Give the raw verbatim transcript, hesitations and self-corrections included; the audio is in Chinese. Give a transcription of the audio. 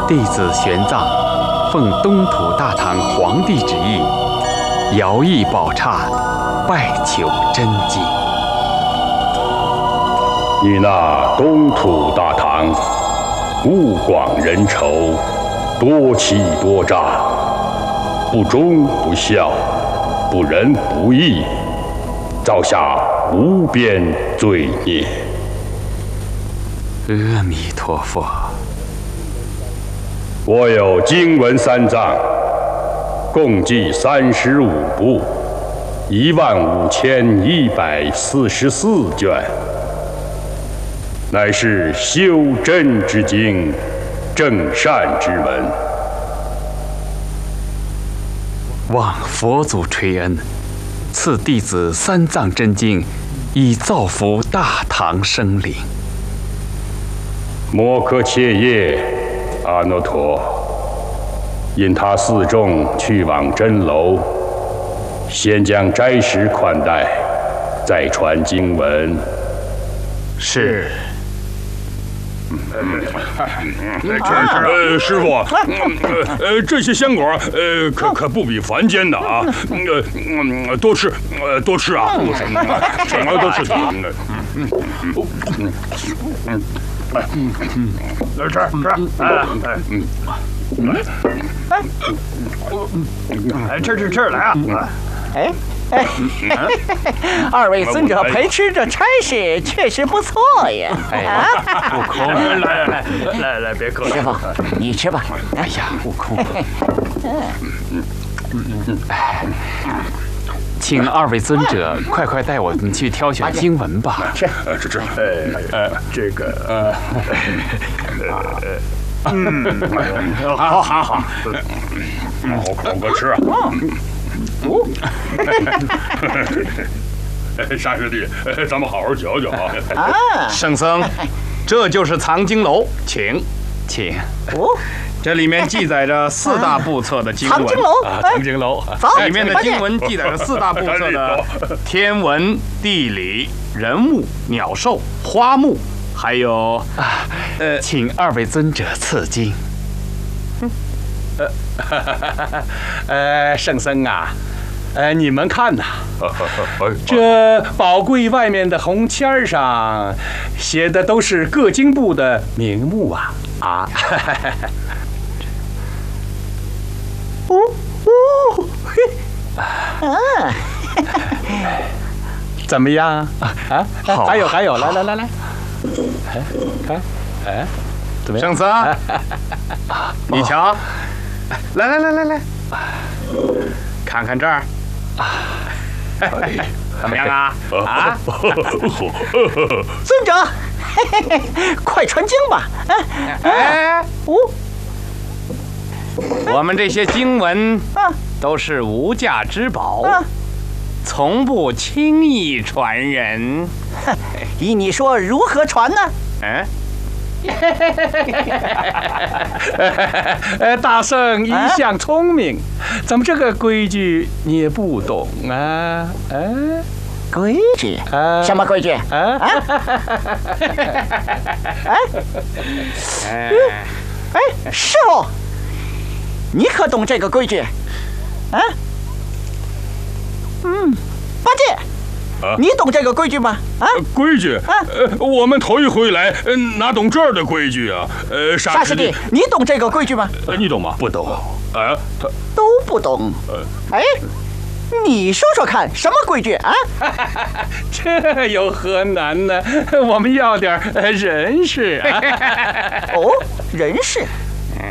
弟子玄奘奉东土大唐皇帝旨意，遥诣宝刹，拜求真经。 你那东土大唐，物广人稠，多欺多诈，不忠不孝，不仁不义，造下无边罪孽。 阿弥陀佛。 我有经文三藏，共计三十五部，一万五千一百四十四卷，乃是修真之经，正善之门。 望佛祖垂恩，赐弟子三藏真经，以造福大唐生灵。 摩诃切耶，阿耨陀。因他四众去往真楼，先将斋食款待，再传经文。 是。 呃，师傅，呃，这些香果，呃，可可不比凡间的啊，呃，嗯，多吃，呃，多吃啊，多吃，什么都吃。嗯嗯嗯嗯。来吃吃，哎哎嗯，哎，哎吃吃吃来啊！ 哎哎，二位尊者陪吃这差事确实不错呀！ 哎呀，悟空， 来来来来来，别客气。 师傅，你吃吧。 哎呀，悟空，嗯嗯嗯，哎。请二位尊者快快带我们去挑选经文吧。 是，吃吃。呃呃，这个呃，嗯，好好好，好口个吃啊。哦，沙师弟，咱们好好嚼嚼啊。 啊，圣僧，这就是藏经楼，请， 请。 哦。 这里面记载着四大部册的经文。 藏经楼， 藏经楼，里面的经文记载着四大部册的天文、地理、人物、鸟兽、花木，还有啊，呃，请二位尊者赐经。 呃，呃，圣僧啊，呃，你们看呐，这宝柜外面的红签上写的都是各经部的名目啊啊！ 哦哦，嘿，啊， 怎么样啊？啊， 好， 还有还有，来来来来，哎，看，哎，怎么样？圣僧，你瞧，来来来来来，看看这儿，怎么样啊？啊， 尊者，嘿嘿嘿，快传经吧！ 哎， 哦。 我们这些经文都是无价之宝，从不轻易传人。 依你说，如何传呢？ 嗯，呃，大圣一向聪明，怎么这个规矩你也不懂啊？嗯， 规矩？什么规矩？啊？哎，哎，师傅。你可懂这个规矩？啊？嗯，八戒，啊、你懂这个规矩吗？啊？ 规矩？啊？呃，我们头一回来，呃，哪懂这儿的规矩啊？呃， 沙师弟，你懂这个规矩吗？ 呃，你懂吗？不懂。啊？ 他都不懂。呃，哎，你说说看，什么规矩啊？ 这有何难呢？我们要点人事啊。 哦，人事。